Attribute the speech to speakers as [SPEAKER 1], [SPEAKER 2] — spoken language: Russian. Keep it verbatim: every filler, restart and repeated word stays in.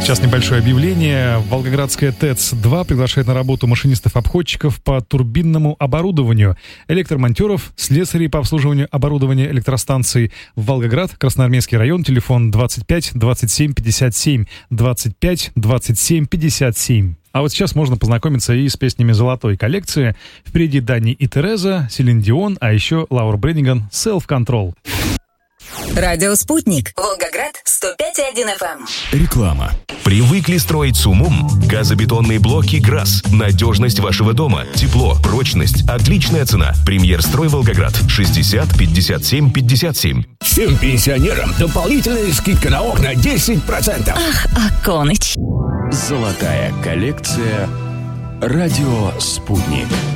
[SPEAKER 1] Сейчас небольшое объявление. Волгоградская ТЭЦ-два приглашает на работу машинистов-обходчиков по турбинному оборудованию, электромонтеров, слесарей по обслуживанию оборудования электростанций. В Волгоград, Красноармейский район, телефон двадцать пять двадцать семь пятьдесят семь, двадцать пять двадцать семь пятьдесят семь. А вот сейчас можно познакомиться и с песнями золотой коллекции. Впереди Дани и Тереза, Селин Дион, а еще Лаура Бренниган «Self Control».
[SPEAKER 2] Радио «Спутник». Волгоград, сто пять и один эф эм.
[SPEAKER 3] Реклама. Привыкли строить с умом? Газобетонные блоки «ГРАС». Надежность вашего дома, тепло, прочность, отличная цена. Премьер-строй Волгоград. шестьдесят пятьдесят семь пятьдесят семь.
[SPEAKER 4] Всем пенсионерам дополнительная скидка на окна десять процентов.
[SPEAKER 2] Ах, Аконыч.
[SPEAKER 5] Золотая коллекция «Радио Спутник».